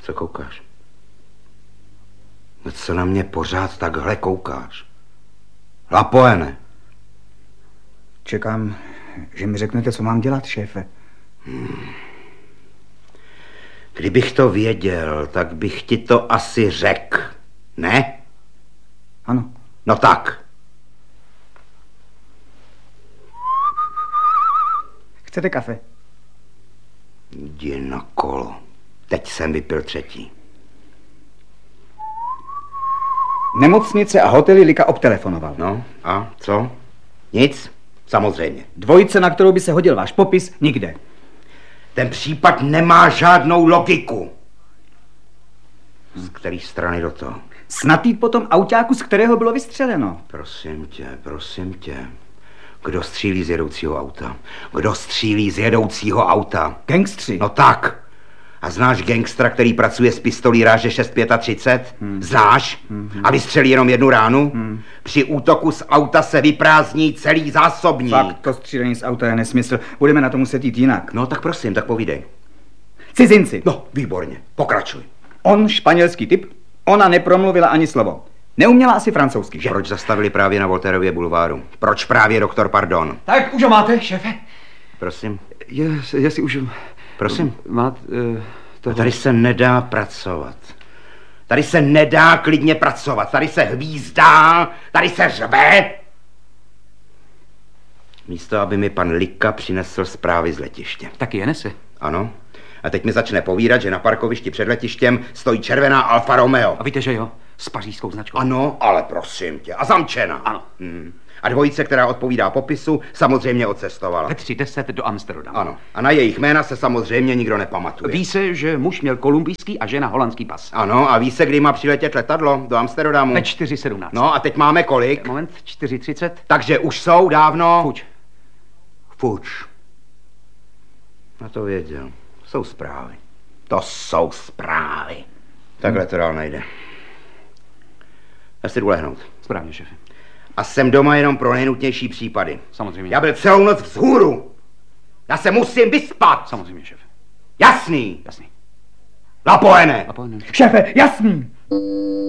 Co koukáš? No co na mě pořád takhle koukáš? Lapoene. Čekám, že mi řeknete, co mám dělat, šéfe. Kdybych to věděl, tak bych ti to asi řekl. Ne? Ano. No tak. Chcete kafe? Jdi na kolo. Teď jsem vypil 3. Nemocnice a hotely Lika obtelefonoval. No a co? Nic? Samozřejmě. Dvojice, na kterou by se hodil váš popis, nikde. Ten případ nemá žádnou logiku. Z které strany do toho? Snad jít po tom autáku, z kterého bylo vystřeleno. Prosím tě. Kdo střílí z jedoucího auta? Kdo střílí z jedoucího auta? Gangstři. No tak. A znáš gangstra, který pracuje s pistolí ráže 635? Znáš? A vystřelí jenom jednu ránu? Při útoku z auta se vyprázdní celý zásobník. Fakt, to střílení z auta je nesmysl. Budeme na to muset jít jinak. No tak prosím, tak povídej. Cizinci. No, výborně. Pokračuj. On španělský typ, ona nepromluvila ani slovo. Neuměla asi francouzsky, že? Proč zastavili právě na Voltairově bulváru? Proč právě doktor Pardon? Tak už ho máte, šéfe? Prosím. Jestli už... Prosím. Máte... No tady se nedá pracovat. Tady se nedá klidně pracovat. Tady se hvízdá, tady se řve. Místo, aby mi pan Lika přinesl zprávy z letiště. Taky je nese. Ano. A teď mi začne povídat, že na parkovišti před letištěm stojí červená Alfa Romeo. A víte, že jo? S pařížskou značkou. Ano, ale prosím tě. A zamčena. Ano. A dvojice, která odpovídá popisu, samozřejmě odcestovala. Ve 3:10 do Amsterdamu. Ano. A na jejich jména se samozřejmě nikdo nepamatuje. Ví se, že muž měl kolumbijský a žena holandský pas. Ano, a ví se, kdy má přiletět letadlo do Amsterdamu? Ve 4:17. No a teď máme kolik? Moment, 4:30. Takže už jsou dávno... Fuč. Na to věděl. Jsou zprávy. To jsou zprávy. Takhle to dál nejde. Já si jdu lehnout. Správně, šéfe. A jsem doma jenom pro nejnutnější případy. Samozřejmě. Já byl celou noc vzhůru. Já se musím vyspat. Samozřejmě, šéfe. Jasný. Jasný. Lapoene. A po... Šéfe, jasný.